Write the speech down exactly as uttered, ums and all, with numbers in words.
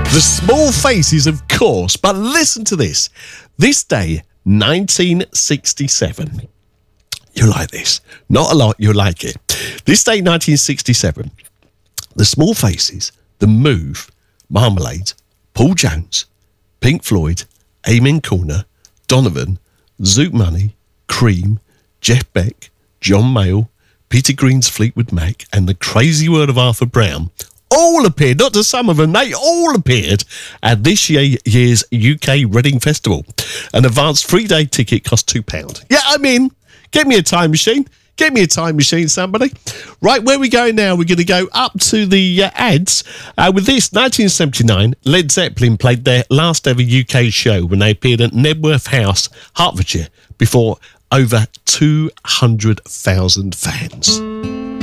The Small Faces, of course, but listen to this. This day, nineteen sixty-seven. You'll like this. Not a lot, you'll like it. This day, nineteen sixty-seven, The Small Faces, The Move, Marmalade, Paul Jones, Pink Floyd, Amen Corner, Donovan, Zoot Money, Cream, Jeff Beck, John Mayall, Peter Green's Fleetwood Mac, and The Crazy World of Arthur Brown all appeared, not just some of them, they all appeared at this year, year's U K Reading Festival. An advanced three-day ticket cost two pounds. Yeah, I'm in. Get me a time machine. Get me a time machine, somebody. Right, where are we going now? We're going to go up to the uh, ads. Uh, with this, nineteen seventy-nine, Led Zeppelin played their last ever U K show when they appeared at Nebworth House, Hertfordshire, before over two hundred thousand fans.